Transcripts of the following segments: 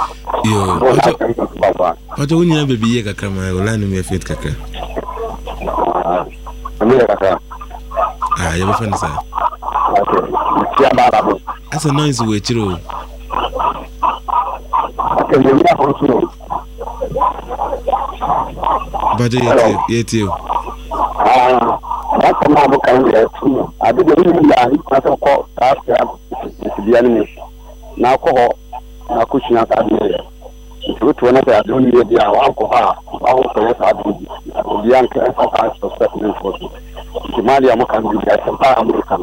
Yo, what do you never be a kakama, or land me a fit kaka? Ah, you have a friend, sir. That's a noise way through. But yet you. That's a normal kind of I didn't even call the enemy. Now call a cushion at the which one I don't need the alcohol. The young suspecting for the Malia Mokan will get some American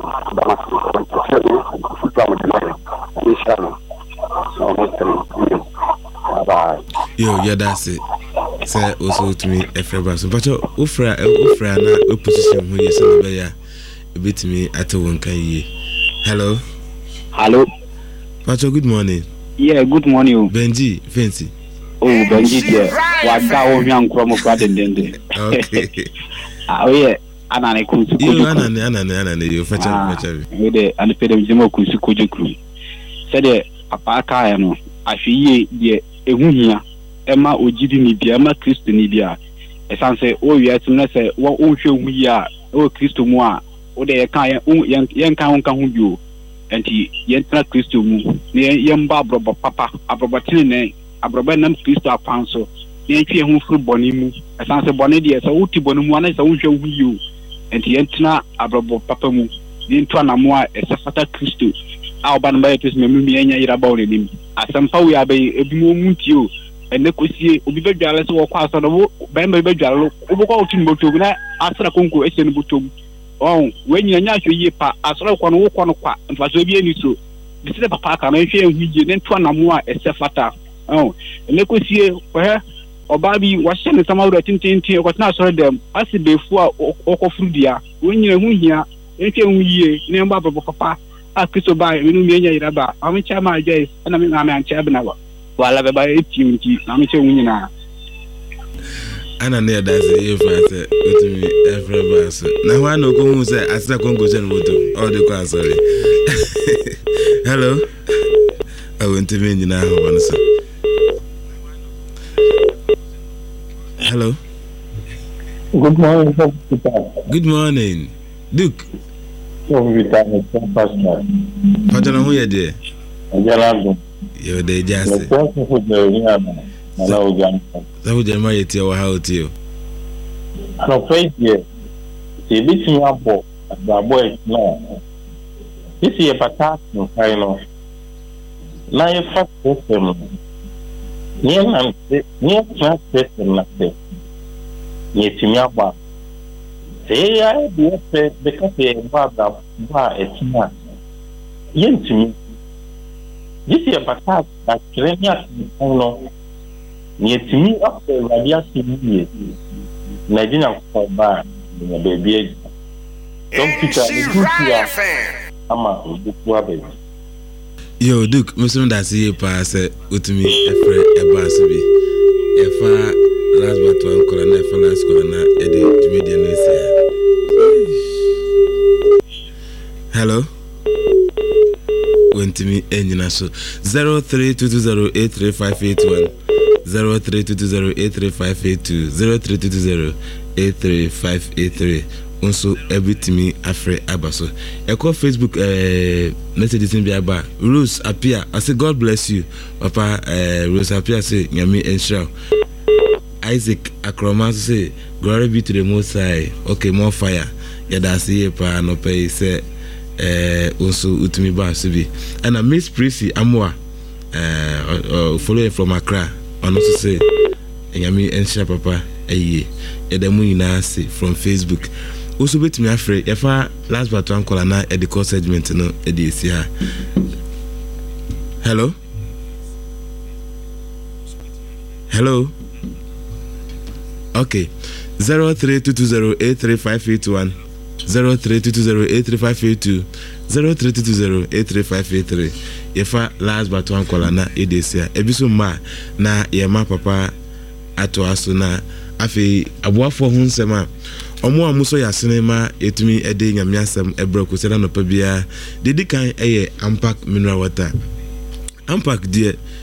Yo, yeah, that's it. Say also to me, Efreba. But Ufra na opposition who you say a bit me at one can ye. Hello. Hello. Pacho, good morning. Yeah, good morning. Benji, fancy. Oh, Benji, yeah. What that young crumb of rather than okay. Oh, yeah. Anna, Anna, you fetch with the unpaid Jimo Kusukuju crew. Said a papa, no. I feel ye, a woman. Emma Ojidi Nibia, Emma Christo Nibia. As I say, oh, yes, and say, what won't show we are, oh, Christo Moa, or they can't young count you, and he yenta Christo Moo, near young Barbara Papa, Abrabatine, Abrabanam Christo Apanso, near who flew Bonimu, as I say, Bonedia, so Uti Bonum, as I won't show you, and he entered Abrabo Papamu, the Intuana Moa, as a Fata Christo, our Banbaitis Memumi about him. As some power a moment you. And the Kusi, Ubi Jales or Quasano, Bamba Jalo, Ubotin Botuna, Astra Conco, Essen Butum. Oh, when you're not your yepa, Astra Quan walk on a quack, and was a so. This is a papa, and I fear we didn't want a more as a fata. Oh, and the Kusi, where or Barbie was sending some other tintin, was not so them, as if before or Frudia, when you're here, and we name Baba Papa, I could so buy, we know Raba, I'm a chama jays, and I'm a chabinawa. While I buy 18, I'm showing now. Anna near that's a friend to me every bus. Now I know who say I still can't go to all the class. Sorry. Hello. I went to me now. Hello. Good morning. Good morning, Duke. So we time pastor. What do you know who you there? You're the just. So we just married you. How to you? I'm afraid here. See, between your boy and the boy, no. This is a patat, no, I know. Now you first system. Near first system, like this. Near to me about. Say, I do because they bought the bar at night. Yen to me. This is a patat that Trenia, no. Near to me up the radiation. Nadina for bar, baby. Don't put Yo, Duke, Muslim that see you pass it with me a bassy. If I last but one colonel for last colonel, Eddie, to me the news. Hello? Went to me engine so 0322083581 0322083582 0322083583 also everything afre abaso e call Facebook message tin bi aba Rose appear I say God bless you papa Rose appear say nyame enshra Isaac Akroma say glory be to the Most High. Okay, more fire ya da say pa no pay say also utumi ba so bi and Miss Prissy Amwa following from Accra and also say nyame enshra papa eye edemu ina say from Facebook. Also bet me afraid if I last but one call na at the call segment no e dey see her. Hello. Okay. 0322083581 0322083582 0322083583 if I last but one call na e dey see her. Ebiso ma na ye ma papa ato aso na afi aboafo ho nsema omo amuso ya sinema etumi ede nyame asem ebrako sera no pa bia dedi kan eye Ampac mineral water Ampac die